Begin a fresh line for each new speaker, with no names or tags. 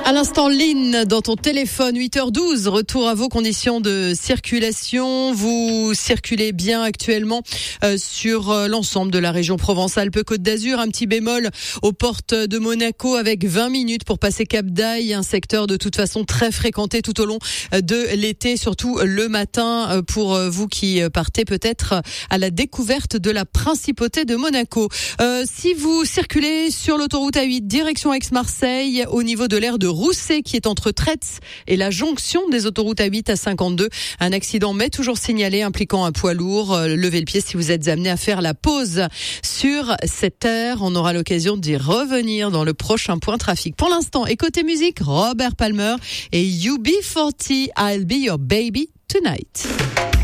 À l'instant, Lynn, dans ton téléphone, 8h12, retour à vos conditions de circulation. Vous circulez bien actuellement sur l'ensemble de la région Provence-Alpes-Côte d'Azur. Un petit bémol aux portes de Monaco avec 20 minutes pour passer Cap d'Aille, un secteur de toute façon très fréquenté tout au long de l'été, surtout le matin pour vous qui partez peut-être à la découverte de la principauté de Monaco. Si vous circulez sur l'autoroute A8 direction Aix-Marseille, au niveau de l'aire de Rousset qui est entre Traits et la jonction des autoroutes A8 à 52. Un accident mais toujours signalé impliquant un poids lourd. Levez le pied si vous êtes amené à faire la pause sur cette aire. On aura l'occasion d'y revenir dans le prochain point trafic. Pour l'instant, et côté musique, Robert Palmer et UB40, I'll Be Your Baby Tonight.